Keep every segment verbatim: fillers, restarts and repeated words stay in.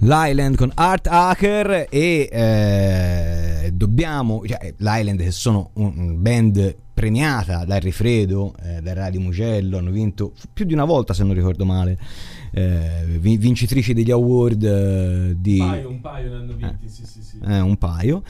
L'Island con Art Hacker e eh, dobbiamo, cioè, l'Island che sono un band premiata dal Rifredo, eh, da Radio Mugello, hanno vinto più di una volta se non ricordo male, eh, vincitrici degli award eh, di un paio, un paio ne hanno vinti, eh, sì sì sì eh, un paio,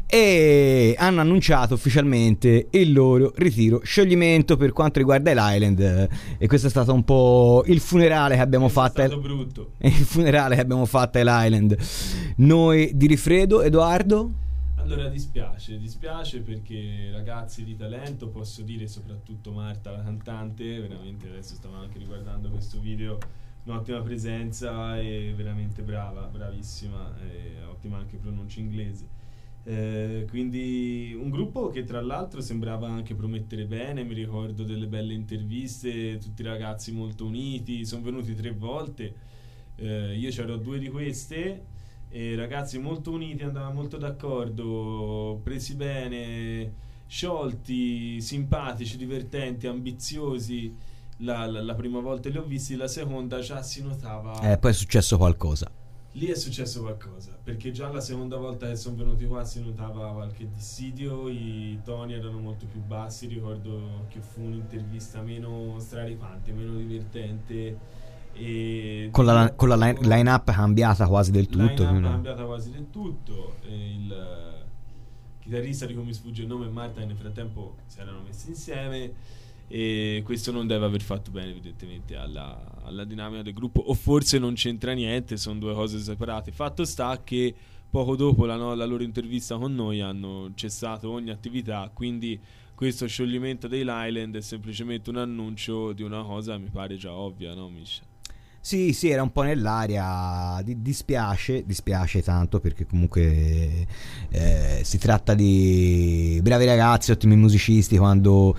e hanno annunciato ufficialmente il loro ritiro, scioglimento per quanto riguarda l'Island, eh, e questo è stato un po' il funerale che abbiamo questo fatto è stato brutto. il funerale che abbiamo fatto all'Island noi di Rifredo. Edoardo? Allora dispiace, dispiace perché ragazzi di talento, posso dire, soprattutto Marta la cantante, veramente adesso stavo anche riguardando questo video, un'ottima presenza e veramente brava, bravissima, e ottima anche pronuncia inglese, eh, quindi un gruppo che tra l'altro sembrava anche promettere bene, mi ricordo delle belle interviste, tutti ragazzi molto uniti, sono venuti tre volte, eh, io c'ero due di queste, e ragazzi molto uniti, andavano molto d'accordo, presi bene, sciolti, simpatici, divertenti, ambiziosi. La, la, la prima volta li ho visti, la seconda già si notava. Eh, poi è successo qualcosa. Lì è successo qualcosa, perché già la seconda volta che sono venuti qua si notava qualche dissidio, i toni erano molto più bassi, ricordo che fu un'intervista meno straripante, meno divertente. E con la, con la line, line up cambiata quasi del tutto, line up cambiata quasi del tutto, e il chitarrista di cui mi sfugge il nome, Marta, nel frattempo si erano messi insieme, e questo non deve aver fatto bene evidentemente alla, alla dinamica del gruppo, o forse non c'entra niente, sono due cose separate. Fatto sta che poco dopo la, no, la loro intervista con noi hanno cessato ogni attività, quindi questo scioglimento dell'Island è semplicemente un annuncio di una cosa, mi pare già ovvia, no Misha? Sì, sì, era un po' nell'aria. Di, dispiace, dispiace tanto perché comunque eh, si tratta di bravi ragazzi, ottimi musicisti. Quando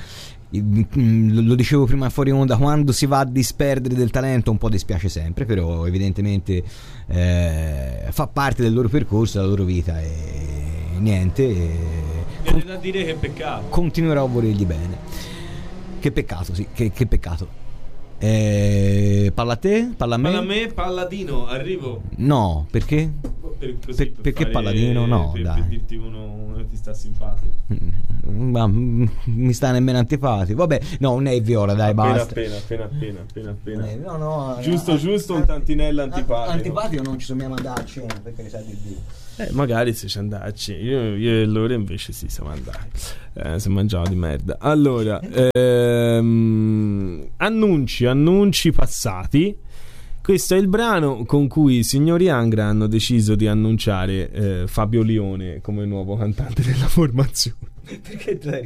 lo dicevo prima fuori onda, quando si va a disperdere del talento un po' dispiace sempre, però evidentemente eh, fa parte del loro percorso, della loro vita, e niente, e viene da dire che peccato. Continuerò a volergli bene. Che peccato, sì, che, che peccato. Eh, palla a te? Palla a me? Palla a me, Palladino, arrivo. No, perché? Per, così, per, per perché fare, Palladino? No, per, dai. Per dirti uno, uno che ti sta simpatico. Ma mi sta nemmeno antipatico. Vabbè, no, un è viola, dai, appena, basta. Appena, appena, appena, appena, appena. Eh, no, no, giusto, no, giusto, an- un tantinello antipatico. Antipatico non ci sono mai mandarci uno, perché ne sai di Dio. Eh, magari se ci andarci. Io, io e loro invece sì, siamo andati. Eh, si mangiava di merda. Allora, ehm, annunci, annunci passati. Questo è il brano con cui i signori Angra hanno deciso di annunciare eh, Fabio Lione come nuovo cantante della formazione. Perché